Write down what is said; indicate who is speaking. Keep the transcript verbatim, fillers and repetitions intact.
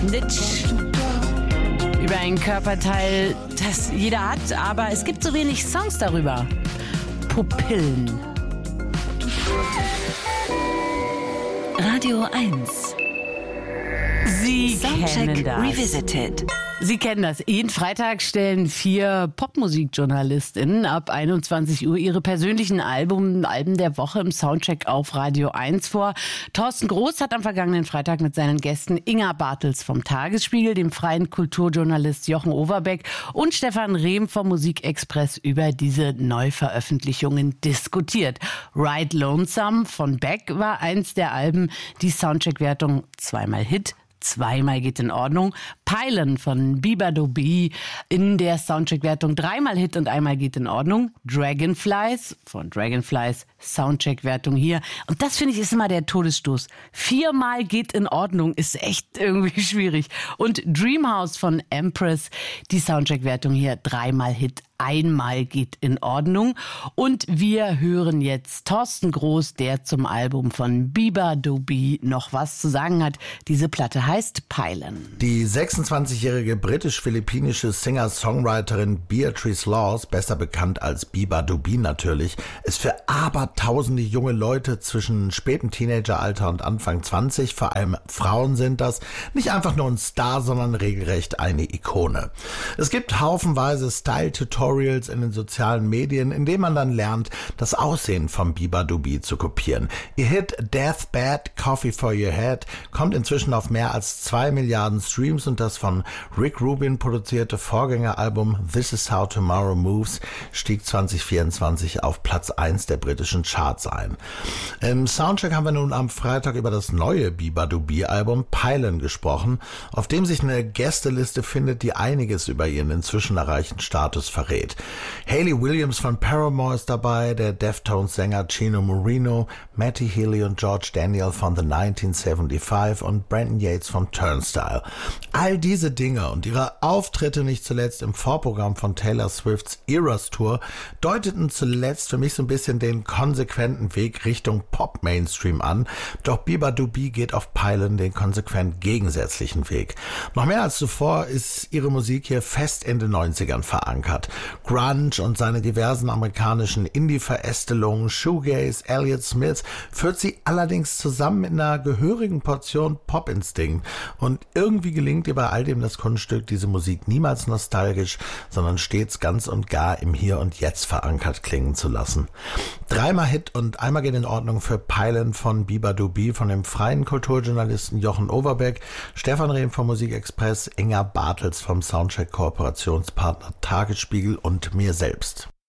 Speaker 1: Nitsch. Über ein Körperteil, das jeder hat, aber es gibt so wenig Songs darüber. Pupillen.
Speaker 2: Radio eins.
Speaker 1: Sie
Speaker 2: Soundcheck
Speaker 1: kennen das.
Speaker 2: Revisited.
Speaker 1: Sie kennen das. Jeden Freitag stellen vier Popmusikjournalistinnen ab einundzwanzig Uhr ihre persönlichen Alben, Alben der Woche im Soundcheck auf Radio eins vor. Thorsten Groß hat am vergangenen Freitag mit seinen Gästen Inga Bartels vom Tagesspiegel, dem freien Kulturjournalist Jochen Overbeck und Stefan Rehm vom Musikexpress über diese Neuveröffentlichungen diskutiert. Ride Lonesome von Beck war eins der Alben, die Soundcheck-Wertung zweimal Hit. Zweimal geht in Ordnung. Peilen von Bieber-Doobie in der Soundcheck-Wertung dreimal Hit und einmal geht in Ordnung. Dragonflies von Dragonflies Soundcheck-Wertung hier. Und das finde ich ist immer der Todesstoß. Viermal geht in Ordnung ist echt irgendwie schwierig. Und Dreamhouse von Empress, die Soundcheck-Wertung hier dreimal Hit. Einmal geht in Ordnung. Und wir hören jetzt Thorsten Groß, der zum Album von Bieber-Doobie noch was zu sagen hat. Diese Platte heißt Peilen.
Speaker 3: Die sechsundzwanzigjährige britisch-philippinische Singer-Songwriterin Beatrice Laws, besser bekannt als Bieber-Doobie natürlich, ist für abertausende junge Leute zwischen spätem Teenageralter und Anfang zwanzig, vor allem Frauen sind das, nicht einfach nur ein Star, sondern regelrecht eine Ikone. Es gibt haufenweise Style-Tutorials in den sozialen Medien, in denen man dann lernt, das Aussehen von Bieber-Doobie zu kopieren. Ihr Hit Deathbed, Coffee for Your Head kommt inzwischen auf mehr als zwei Milliarden Streams und das von Rick Rubin produzierte Vorgängeralbum This Is How Tomorrow Moves stieg zwanzig vierundzwanzig auf Platz eins der britischen Charts ein. Im Soundcheck haben wir nun am Freitag über das neue Bieber-Doobie-Album Peilen gesprochen, auf dem sich eine Gästeliste findet, die einiges über ihren inzwischen erreichten Status verrät. Hayley Williams von Paramore ist dabei, der Deftones-Sänger Chino Moreno, Matty Healy und George Daniel von The neunzehnhundertfünfundsiebzig und Brandon Yates von Turnstile. All diese Dinge und ihre Auftritte nicht zuletzt im Vorprogramm von Taylor Swifts Eras Tour deuteten zuletzt für mich so ein bisschen den konsequenten Weg Richtung Pop-Mainstream an, doch Bieber-Doobie geht auf Peilen den konsequent gegensätzlichen Weg. Noch mehr als zuvor ist ihre Musik hier fest in den neunzigern verankert. Grunge und seine diversen amerikanischen Indie-Verästelungen, Shoegaze, Elliott Smith, führt sie allerdings zusammen mit einer gehörigen Portion Pop-Instinkt. Und irgendwie gelingt ihr bei all dem das Kunststück, diese Musik niemals nostalgisch, sondern stets ganz und gar im Hier und Jetzt verankert klingen zu lassen. Dreimal Hit und einmal geht in Ordnung für Peilen von Bieber-Doobie von dem freien Kulturjournalisten Jochen Overbeck, Stefan Rehm vom Musikexpress, Inga Bartels vom Soundcheck-Kooperationspartner Tagesspiegel und mir selbst.